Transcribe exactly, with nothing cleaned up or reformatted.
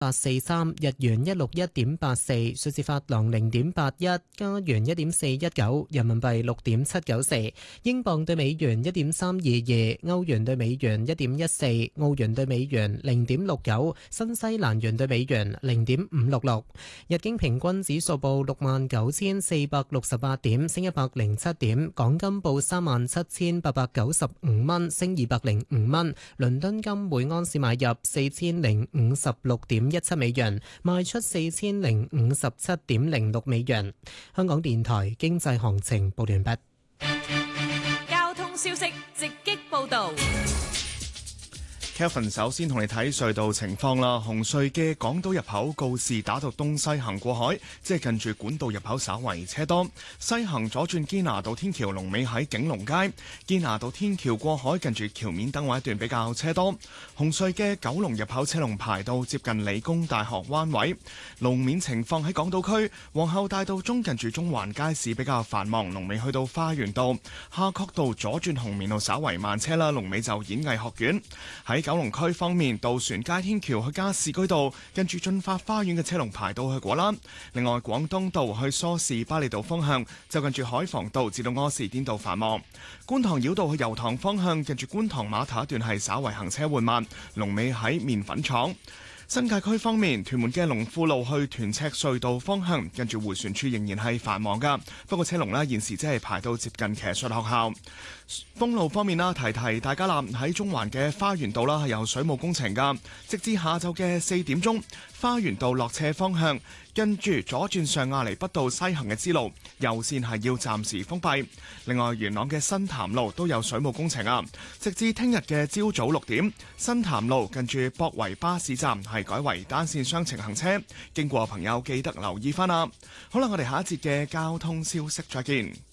八四三，日元一六一點八四，瑞士法郎零點八一，加元一點四一九，人民幣六點七九四，英鎊對美元一點三二二，歐元對美元一點一四，澳元對美元零點六九，新西蘭元對美元零點五六六。日經平均指數報六萬九千四百六十八點，升一百零七點。港金報三萬七千八百九十五蚊，升二百零五蚊。倫敦金每安士買入四千零五十六點一七美元，賣出四千零五十七點零六美元。香港電台經濟行情報完畢。 交通消息直擊報道。 Kevin 首先同你睇隧道情況啦。紅隧嘅港島入口告士打道東西行過海，即係近住管道入口稍為車多；西行左轉堅拿道天橋龍尾喺景隆街，堅拿道天橋過海近住橋面燈位一段比較車多。紅隧嘅九龍入口車龍排到接近理工大學灣位。路面情況喺港島區皇后大道中近住中環街市比較繁忙，龍尾去到花園道。夏慤道左轉紅棉路稍為慢車啦，龍尾就演藝學院。喺九龍區方面，渡船街天橋去加士居道跟住駿發花園嘅車龍排到去果欄。另外，廣東道去梳士巴利道方向就近住海防道至到柯士甸道繁忙。觀塘繞道去油塘方向近住觀塘碼頭一段係稍為行車緩慢，龍尾喺麵粉廠。新界區方面，屯門嘅龍富路去屯赤隧道方向，近住迴旋處仍然係繁忙噶。不過車龍呢，現時只係排到接近騎術學校。封路方面啦，提提大家啦，喺中環嘅花園道啦係有水務工程噶，直至下晝嘅四點鐘，花園道落斜方向，跟住左轉上亞厘畢道西行嘅支路，右線係要暫時封閉。另外，元朗嘅新潭路都有水務工程啊，直至聽日嘅朝早六點，新潭路近住博圍巴士站係改為單線雙程行車，經過朋友記得留意翻啦。好啦，我哋下一節嘅交通消息再見。